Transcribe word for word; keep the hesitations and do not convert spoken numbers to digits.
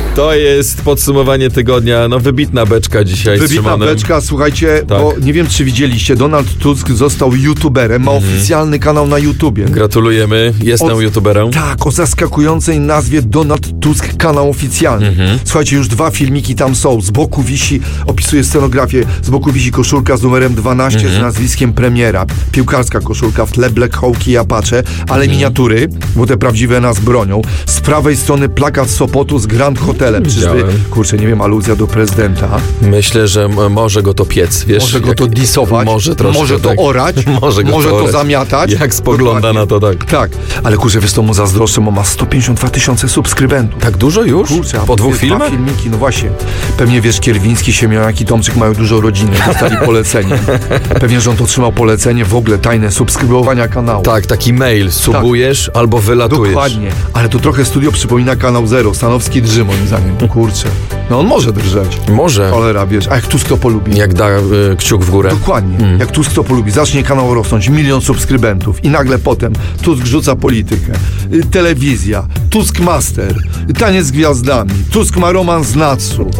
To jest podsumowanie tygodnia. No wybitna beczka dzisiaj z Wybitna Szymonem. beczka, słuchajcie, Tak. bo nie wiem, czy widzieliście, Donald Tusk został youtuberem, ma Mhm. oficjalny kanał na YouTubie. Gratulujemy. Jestem O- youtuberem. Tak, o zaskakującej nazwie Donald Tusk kanał oficjalny. Mhm. Słuchajcie, już dwa filmiki tam są. Z boku wisi, opisuję scenografię, z boku wisi koszulka z numerem dwanaście Mhm. z nazwiskiem premiera. Piłkarska koszulka, w tle Black Hawk i Apache, ale miniatury, bo te prawdziwe nas bronią. Z prawej strony plakat Sopotu z Grand Hotelem. Czyżby, Widziałem. kurczę, nie wiem, aluzja do prezydenta. Myślę, że m- może go to piec, wiesz? Może go jak- to disować, Może troszkę, może to tak. orać, Może go może to to orać. zamiatać. Jak spogląda Dokładnie. na to, tak. Tak, ale kurczę, wiesz, to mu zazdroszczę, bo ma sto pięćdziesiąt dwa tysiące subskrybentów. Tak dużo już? Kurczę, a po dwóch dwa filmach? filmiki, no właśnie. Pewnie wiesz, Kierwiński, Siemioniak i Tomczyk mają dużo rodziny, dostali polecenie. Pewnie, że on to otrzymał polecenie, w ogóle tajne subskrybowania kanału. Tak, taki mail. Subujesz albo wylatujesz. Dokładnie. Ale to trochę studio przypomina Kanał Zero. Stanowski drży, moim zdaniem. Kurczę. No on może drżeć. Może. Cholera, wiesz. A jak Tusk to polubi? Jak da y, kciuk w górę. Dokładnie. Mm. Jak Tusk to polubi, zacznie kanał rosnąć, milion subskrybentów i nagle potem Tusk rzuca politykę, y, telewizja, Tusk Master, taniec z gwiazdami, Tusk ma romans z Natsu.